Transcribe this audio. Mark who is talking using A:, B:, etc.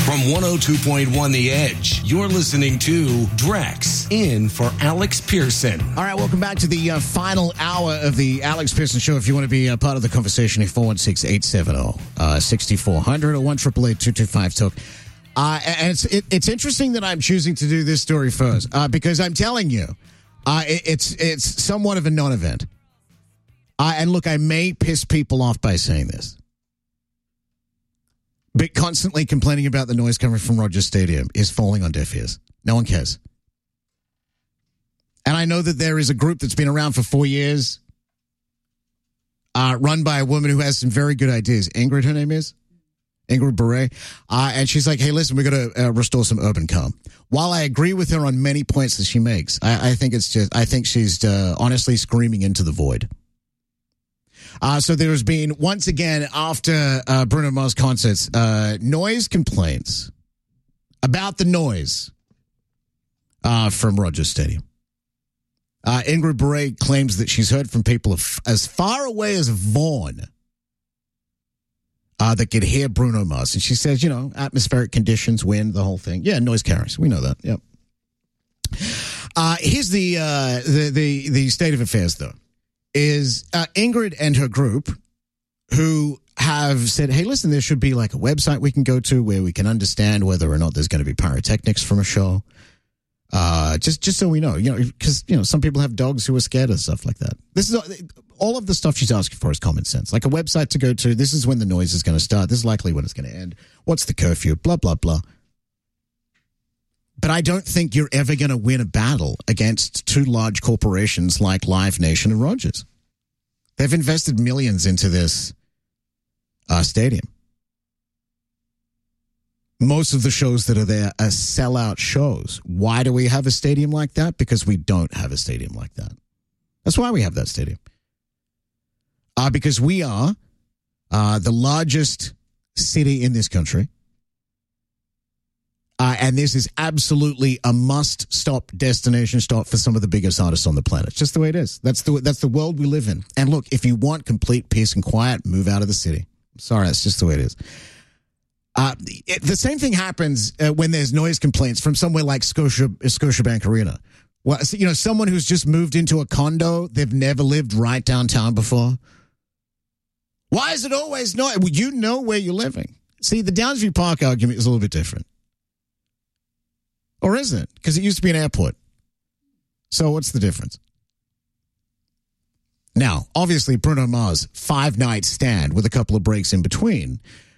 A: From 102.1 The Edge, you're listening to Drex in for Alex Pearson.
B: All right, welcome back to the final hour of the Alex Pearson Show. If you want to be a part of the conversation, 416-870-6400 or 1-888-225-TALK. And it's interesting that I'm choosing to do this story first because I'm telling you, it's somewhat of a non-event. And look, I may piss people off by saying this, but constantly complaining about the noise coming from Rogers Stadium is falling on deaf ears. No one cares. And I know that there is a group that's been around for 4 years, run by a woman who has some very good ideas. Ingrid, her name is? Ingrid Beret. And she's like, hey, listen, we're going to restore some urban calm. While I agree with her on many points that she makes, I think she's honestly screaming into the void. So there's been, once again, after Bruno Mars concerts, noise complaints about the noise from Rogers Stadium. Ingrid Beret claims that she's heard from people as far away as Vaughan that could hear Bruno Mars. And she says, atmospheric conditions, wind, the whole thing. Yeah, noise carries. We know that. Yep. Here's the state of affairs, though. Is Ingrid and her group who have said, hey, listen, there should be like a website we can go to where we can understand whether or not there's going to be pyrotechnics from a show. Just so we know, because, some people have dogs who are scared of stuff like that. This is all of the stuff she's asking for is common sense. Like a website to go to. This is when the noise is going to start. This is likely when it's going to end. What's the curfew? Blah, blah, blah. But I don't think you're ever going to win a battle against two large corporations like Live Nation and Rogers. They've invested millions into this stadium. Most of the shows that are there are sellout shows. Why do we have a stadium like that? Because we don't have a stadium like that. That's why we have that stadium. Because we are the largest city in this country. And this is absolutely a must-stop destination stop for some of the biggest artists on the planet. It's just the way it is. That's the world we live in. And look, if you want complete peace and quiet, move out of the city. I'm sorry, that's just the way it is. The same thing happens when there's noise complaints from somewhere like Scotiabank Arena. Well, someone who's just moved into a condo, they've never lived right downtown before. Why is it always noise? Well, you know where you're living. See, the Downsview Park argument is a little bit different. Or isn't it? Because it used to be an airport. So what's the difference? Now, obviously, Bruno Mars, 5-night stand with a couple of breaks in between,